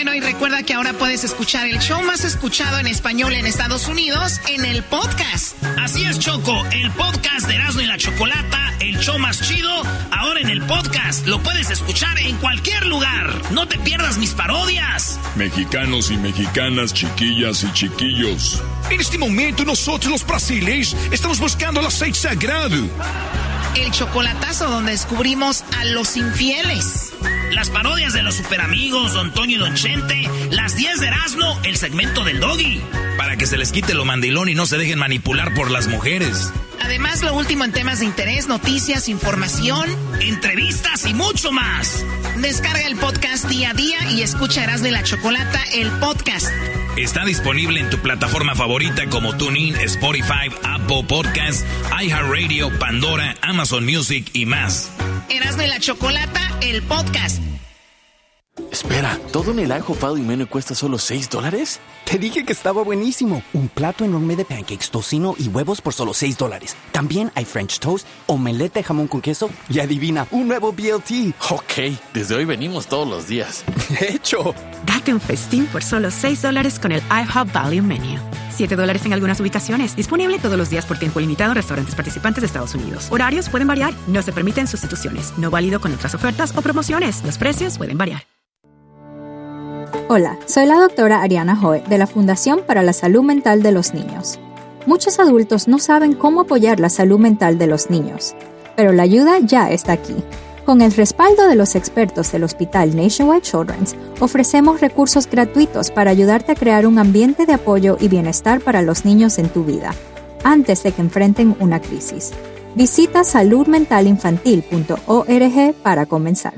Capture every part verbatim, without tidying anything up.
Bueno, y recuerda que ahora puedes escuchar el show más escuchado en español en Estados Unidos en el podcast. Así es, Choco, el podcast de Erasmo y la Chocolata, el show más chido, ahora en el podcast. Lo puedes escuchar en cualquier lugar. No te pierdas mis parodias. Mexicanos y mexicanas, chiquillas y chiquillos. En este momento nosotros los brasileños estamos buscando el aceite sagrado. El chocolatazo donde descubrimos a los infieles. Las parodias de los superamigos, Don Toño y Don Chente. Las diez de Erasmo, el segmento del Doggy. Para que se les quite lo mandilón y no se dejen manipular por las mujeres. Además, lo último en temas de interés, noticias, información, entrevistas y mucho más. Descarga el podcast día a día y escucha Erasmo y la Chocolata, el podcast. Está disponible en tu plataforma favorita como TuneIn, Spotify, Apple Podcasts, iHeartRadio, Pandora, Amazon Music y más. Erasmo y la Chocolata, el podcast. Espera, ¿todo en el IHOP y menú cuesta solo seis dólares? Te dije que estaba buenísimo. Un plato enorme de pancakes, tocino y huevos por solo seis dólares. También hay French toast, omelette de jamón con queso y adivina, un nuevo B L T. Ok, desde hoy venimos todos los días. De hecho. Date un festín por solo seis dólares con el IHOP Value Menu. siete dólares en algunas ubicaciones. Disponible todos los días por tiempo limitado en restaurantes participantes de Estados Unidos. Horarios pueden variar. No se permiten sustituciones. No válido con otras ofertas o promociones. Los precios pueden variar. Hola, soy la doctora Ariana Hoy de la Fundación para la Salud Mental de los Niños. Muchos adultos no saben cómo apoyar la salud mental de los niños, pero la ayuda ya está aquí. Con el respaldo de los expertos del Hospital Nationwide Children's, ofrecemos recursos gratuitos para ayudarte a crear un ambiente de apoyo y bienestar para los niños en tu vida, antes de que enfrenten una crisis. Visita salud mental infantil punto org para comenzar.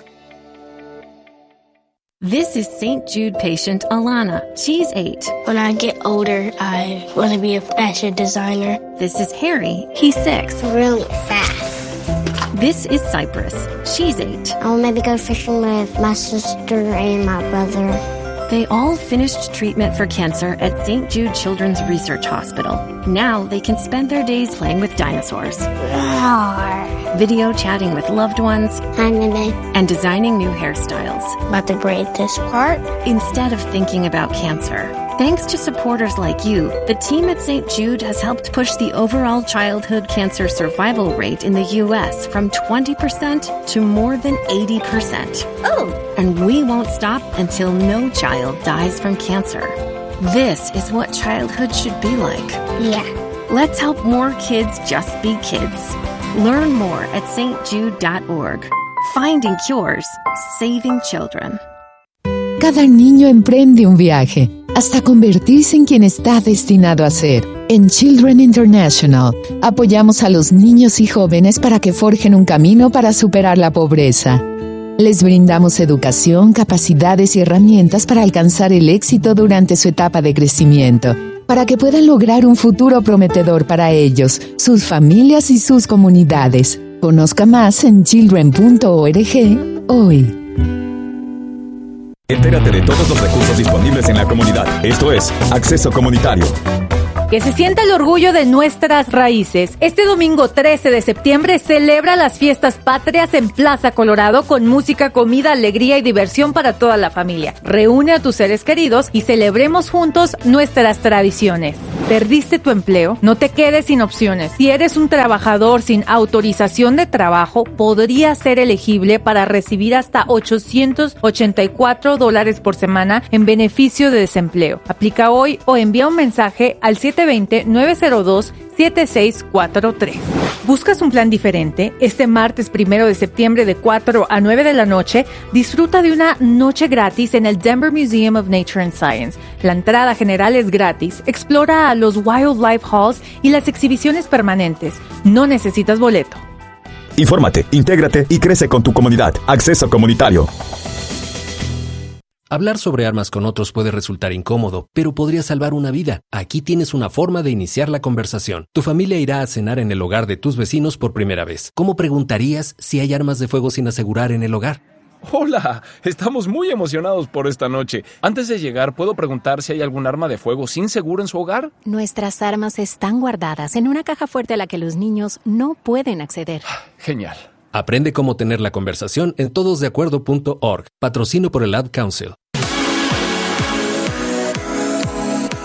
This is Saint Jude patient Alana. She's eight. When I get older, I want to be a fashion designer. This is Harry. He's six. Really fast. This is Cypress. She's eight. I'll maybe go fishing with my sister and my brother. They all finished treatment for cancer at Saint Jude Children's Research Hospital. Now they can spend their days playing with dinosaurs, Roar. video chatting with loved ones, Hi, Nene. and designing new hairstyles. About to braid this part. Instead of thinking about cancer. Thanks to supporters like you, the team at Saint Jude has helped push the overall childhood cancer survival rate in the U S from twenty percent to more than eighty percent. Oh! And we won't stop until no child dies from cancer. This is what childhood should be like. Yeah. Let's help more kids just be kids. Learn more at s t jude dot org. Finding cures, saving children. Cada niño emprende un viaje hasta convertirse en quien está destinado a ser. En Children International, apoyamos a los niños y jóvenes para que forjen un camino para superar la pobreza. Les brindamos educación, capacidades y herramientas para alcanzar el éxito durante su etapa de crecimiento, para que puedan lograr un futuro prometedor para ellos, sus familias y sus comunidades. Conozca más en children punto org hoy. Entérate de todos los recursos disponibles en la comunidad. Esto es Acceso Comunitario. Que se sienta el orgullo de nuestras raíces. Este domingo trece de septiembre celebra las fiestas patrias en Plaza Colorado con música, comida, alegría y diversión para toda la familia. Reúne a tus seres queridos y celebremos juntos nuestras tradiciones. ¿Perdiste tu empleo? No te quedes sin opciones. Si eres un trabajador sin autorización de trabajo, podrías ser elegible para recibir hasta ochocientos ochenta y cuatro dólares por semana en beneficio de desempleo. Aplica hoy o envía un mensaje al siete dos cero, nueve cero dos, siete seis cuatro tres. ¿Buscas un plan diferente? Este martes primero de septiembre de cuatro a nueve de la noche, disfruta de una noche gratis en el Denver Museum of Nature and Science. La entrada general es gratis. Explora a los Wildlife Halls y las exhibiciones permanentes. No necesitas boleto. Infórmate, intégrate y crece con tu comunidad. Acceso Comunitario. Hablar sobre armas con otros puede resultar incómodo, pero podría salvar una vida. Aquí tienes una forma de iniciar la conversación. Tu familia irá a cenar en el hogar de tus vecinos por primera vez. ¿Cómo preguntarías si hay armas de fuego sin asegurar en el hogar? Hola, estamos muy emocionados por esta noche. Antes de llegar, ¿puedo preguntar si hay algún arma de fuego sin seguro en su hogar? Nuestras armas están guardadas en una caja fuerte a la que los niños no pueden acceder. Genial. Aprende cómo tener la conversación en todos de acuerdo punto org. Patrocino por el Ad Council.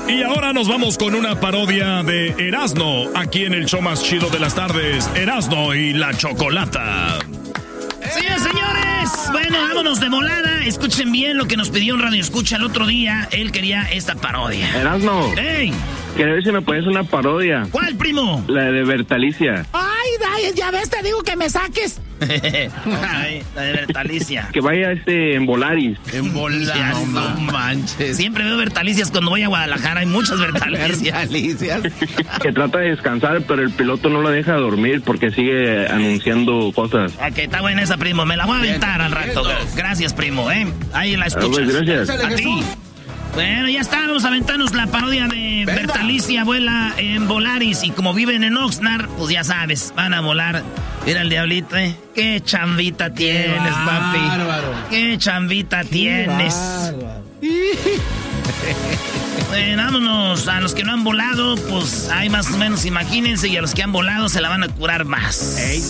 Y ahora nos vamos con una parodia de Erasno, aquí en el show más chido de las tardes, Erasno y la Chocolata. Señores, señores, bueno, vámonos de volada. Escuchen bien lo que nos pidió un radio escucha el otro día. Él quería esta parodia. Erasno. ¡Ey! Quiero ver si me pones una parodia. ¿Cuál, primo? La de Bertalicia. Ay, Day, ya ves, te digo que me saques. Ay, la de Bertalicia. Que vaya este en Volaris. En Volaris, no manches. Siempre veo Bertalicias cuando voy a Guadalajara. Hay muchas Bertalicias. Bertalicias. Que trata de descansar, pero el piloto no lo deja dormir porque sigue anunciando cosas. Ok, está buena esa, primo. Me la voy a aventar al rato. Gracias, primo, ¿eh? Ahí la escuchas. Ah, pues, gracias. A ti. Bueno, ya está, vamos a aventarnos la parodia de Venga. Bertalicia vuela en Volaris y como viven en Oxnard, pues ya sabes, van a volar. Mira el diablito, ¿eh? Qué chambita tienes, Qué papi. Bárbaro. Qué chambita Qué tienes. Bárbaro. Bueno, vámonos, a los que no han volado, pues hay más o menos, imagínense, y a los que han volado se la van a curar más. Ey.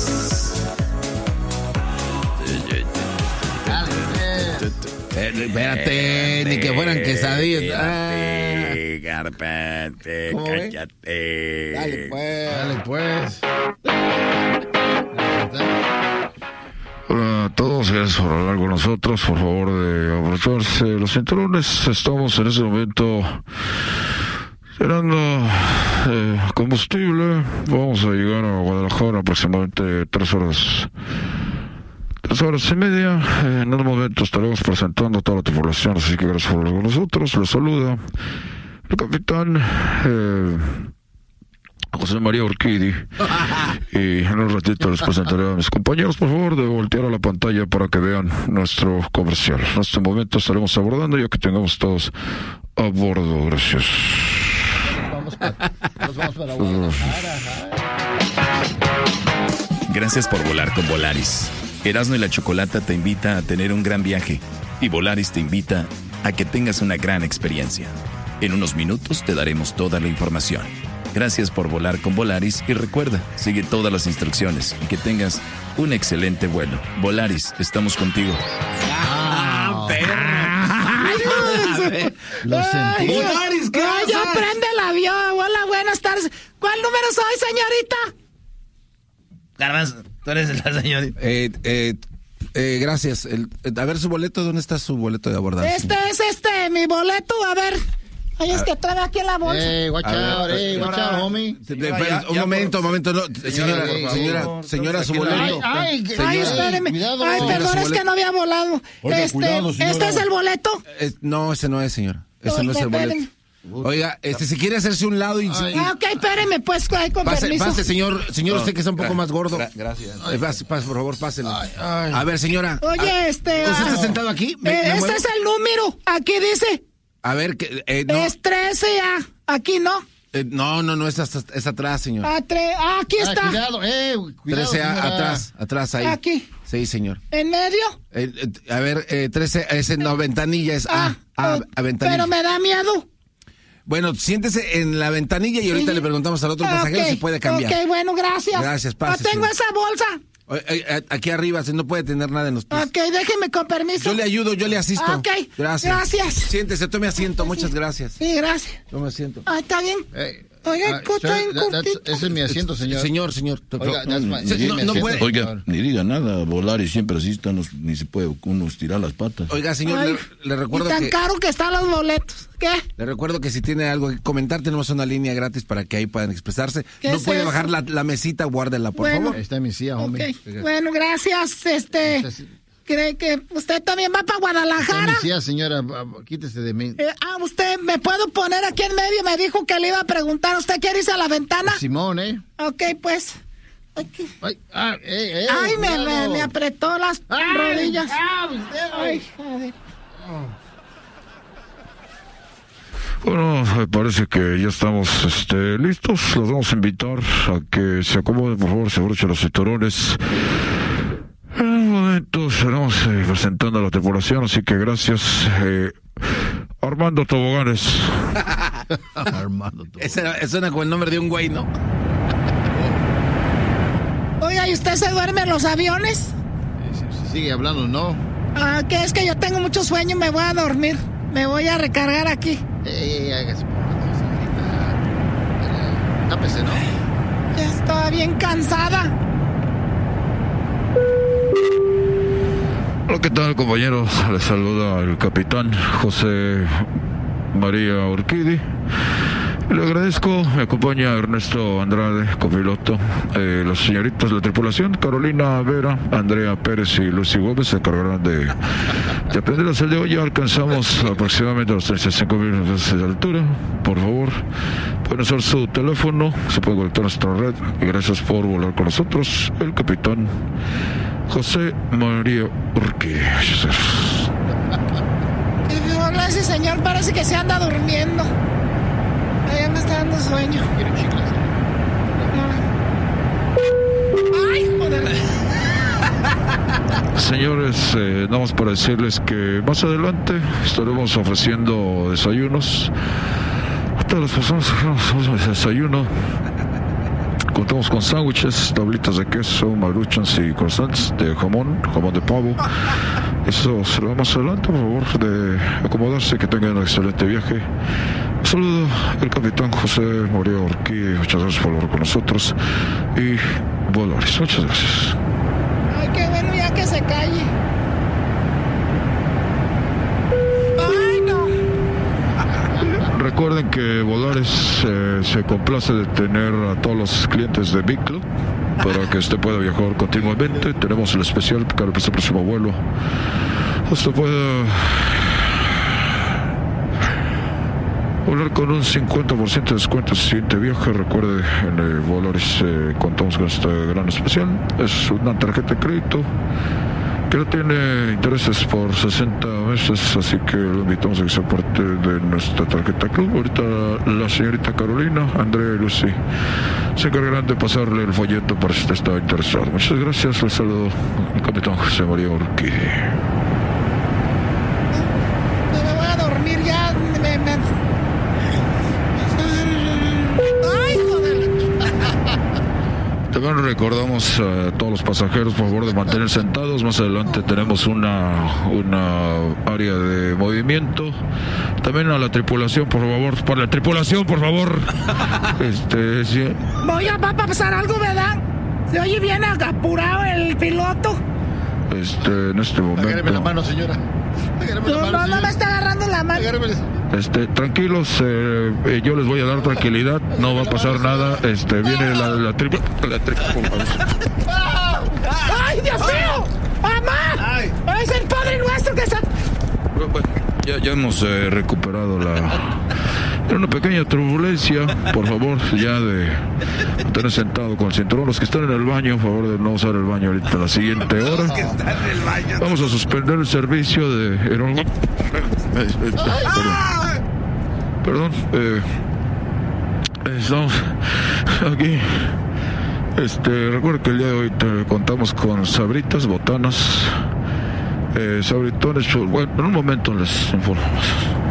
Eh, espérate, ni que fueran quesadillas. Espérate, Carpete, cállate. Dale pues. Dale pues. Hola a todos, gracias por hablar con nosotros. Por favor, de abrocharse los cinturones. Estamos en ese momento llenando eh, combustible. Vamos a llegar a Guadalajara aproximadamente tres horas. Tres horas y media. Eh, en un momento estaremos presentando a toda la tripulación, así que gracias por hablar con nosotros. Les saluda el capitán eh, José María Urquidi. Y en un ratito les presentaré a mis compañeros. Por favor, de voltear a la pantalla para que vean nuestro comercial. En este momento estaremos abordando, ya que tengamos todos a bordo. Gracias. Vamos para, nos vamos para Guadalajara. Gracias por volar con Volaris. Erasno y la Chocolata te invita a tener un gran viaje y Volaris te invita a que tengas una gran experiencia. En unos minutos te daremos toda la información. Gracias por volar con Volaris y recuerda, sigue todas las instrucciones y que tengas un excelente vuelo. Volaris, estamos contigo. ¡Ah, perra! Lo sentí. Volaris, ¿qué Ay, ya prende el avión. Hola, buenas tardes. ¿Cuál número soy, señorita? Garbanzo, tú eres la señorita. Eh, eh, eh, gracias. El, a ver, su boleto, ¿dónde está su boleto de abordaje? Este es este, mi boleto, a ver. Ay, es que trae aquí en la bolsa. Eh, watch out, eh, watch out, homie. Un momento, un momento, no. Señora, señora, señora, su boleto. Ay, ay, ay, espéreme. Ay, perdón, es que no había volado. Este, ¿este es el boleto? No, ese no es, señora. Ese no es el boleto. Oiga, este, si quiere hacerse un lado y... Ah, ok, espéreme, pues, con pase, permiso. Pase, señor, señor, usted que está un poco más gordo. Gracias. Ay, pase, pase, por favor, pásele. Ay, ay. A ver, señora. Oye, a, este... ¿Usted ah, está sentado aquí? ¿Me, eh, me este es el número, aquí dice. A ver, que... Eh, no. Es trece A, aquí no. Eh, no, no, no, es, hasta, es atrás, señor. Ah, tre ah aquí está. Ah, cuidado, eh, cuidado, trece A, señora. atrás, atrás, ahí. Aquí. Sí, señor. ¿En medio? Eh, eh, a ver, eh, trece, es en la ventanilla, es ah, A, A, oh, a ventanilla. Pero me da miedo. Bueno, siéntese en la ventanilla y ahorita sí. le preguntamos al otro okay. pasajero si puede cambiar. Ok, bueno, gracias. Gracias, pase. No tengo señor. esa bolsa. Aquí arriba, si no puede tener nada en los pies. Ok, déjeme con permiso. Yo le ayudo, yo le asisto. Ok, gracias. Gracias. Siéntese, tome asiento, muchas gracias. Sí, gracias. Tome asiento. Ah, está bien. Hey. Oiga, uh, ese es mi asiento, señor. Señor, señor. Oiga, no, no, no puede. Oiga, ni diga nada, volar y siempre así está, no, ni se puede uno estirar las patas. Oiga, señor, le, le recuerdo y tan que... caro que están los boletos. ¿Qué? Le recuerdo que si tiene algo que comentar, tenemos una línea gratis para que ahí puedan expresarse. No puede eso? bajar la, la mesita, guárdela, por bueno, favor. Está en mi silla, hombre. Okay. Bueno, gracias, este... ¿Cree que usted también va para Guadalajara? Sí, señora, quítese de mí. Eh, ah, usted, ¿me puedo poner aquí en medio? Me dijo que le iba a preguntar. ¿Usted quiere irse a la ventana? Simón, ¿eh? Ok, pues. Aquí. Ay, ah, eh, eh, Ay me, me, me apretó las ay, rodillas. Ay, ay, joder. Bueno, me parece que ya estamos este, listos. Los vamos a invitar a que se acomoden, por favor, se abrochen los cinturones. En un momento estaremos eh, presentando a la tripulación, así que gracias. Eh, Armando Toboganes. Armando Toboganes. Ese suena con el nombre de un güey, ¿no? Oiga, ¿y usted se duerme en los aviones? Sí, sí, sigue hablando, ¿no? Ah, que es que yo tengo mucho sueño y me voy a dormir. Me voy a recargar aquí. Ey, ey, hágase. Tápese, ¿no? Ya estaba bien cansada. Hola, ¿qué tal, compañeros? Les saluda el capitán José María Urquidi. Le agradezco, me acompaña Ernesto Andrade, copiloto, eh, las señoritas de la tripulación, Carolina Vera, Andrea Pérez y Lucy Gómez se encargarán de, de aprender a hacer de hoy. Ya alcanzamos aproximadamente los treinta y cinco mil metros de altura. Por favor, pueden usar su teléfono, se puede conectar a nuestra red. Y gracias por volar con nosotros, el capitán José María Urquidi. Hola, ese señor parece que se anda durmiendo. Ya me está dando sueño. ¡Ay, joder! Señores, eh, nada más para decirles que más adelante estaremos ofreciendo desayunos a todas las personas que hacemos desayuno. Contamos con sándwiches, tablitas de queso, maruchans y croissants de jamón, jamón de pavo. Eso será más adelante, por favor, de acomodarse, que tengan un excelente viaje. Un saludo, el capitán José María Urquidi. Muchas gracias por hablar con nosotros. Y Volaris, muchas gracias. Ay, qué bueno, ya que se calle. Ay, no. Recuerden que Volaris eh, se complace de tener a todos los clientes de Big Club para que usted pueda viajar continuamente. Tenemos el especial para el próximo vuelo. Usted puede volar con un cincuenta por ciento de descuento en el siguiente viaje. Recuerde, en el Volaris eh, contamos con este gran especial. Es una tarjeta de crédito que no tiene intereses por sesenta meses, así que lo invitamos a que sea parte de nuestra tarjeta club. Ahorita la señorita Carolina, Andrea y Lucy se encargarán de pasarle el folleto para si usted está interesado. Muchas gracias, les saludo el capitán José María Urquidi. Me voy a dormir ya. Me, me... Ay, joder. También recordamos a todos los pasajeros, por favor, de mantener sentados. Más adelante tenemos una, una área de movimiento. También a la tripulación, por favor. Para la tripulación, por favor. Este, sí. Voy a, va a pasar algo, ¿verdad? Se oye bien apurado el piloto. Este, en este momento. Agárreme la mano, señora. Agárreme no, la mano, no, señora. No me está agarrando la mano. Este, tranquilos, eh, eh, yo les voy a dar tranquilidad, no va a pasar nada. Este, viene la, la tripa, la tripa. ¡Ay, Dios mío! ¡Mamá! ¡Es el Padre Nuestro que está! Ya, ya hemos eh, recuperado la... Era una pequeña turbulencia, por favor, ya de tener sentado con el cinturón. Los que están en el baño, por favor, de no usar el baño ahorita a la siguiente hora. Los que están en el baño. Vamos a suspender el servicio de... Perdón. Perdón. Eh, estamos aquí. Este, recuerda que el día de hoy te contamos con sabritas, botanas, eh, sabritones. Bueno, en un momento les informamos.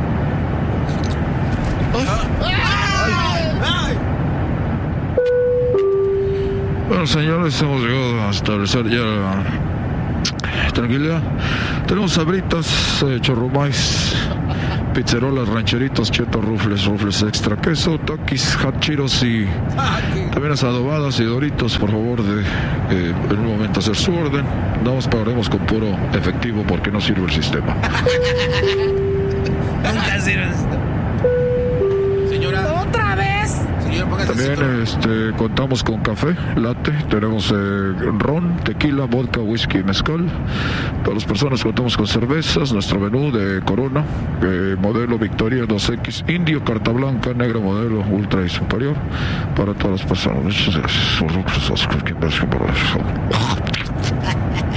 Bueno, señores, hemos llegado a establecer ya la tranquilidad. Tenemos sabritas, eh, chorromais, pizzerolas, rancheritos, chetos, rufles, rufles extra queso, taquis, hachiros y también las adobadas y doritos. Por favor, de eh, en un momento hacer su orden. No nos pagaremos con puro efectivo porque no sirve el sistema. Nunca sirve el sistema. Señora. ¿Otra vez? También este, contamos con café, latte, tenemos eh, ron, tequila, vodka, whisky, mezcal. Todas las personas contamos con cervezas, nuestro menú de Corona, eh, modelo Victoria dos equis, Indio, carta blanca, negra, modelo ultra y superior para todas las personas. Muchas gracias.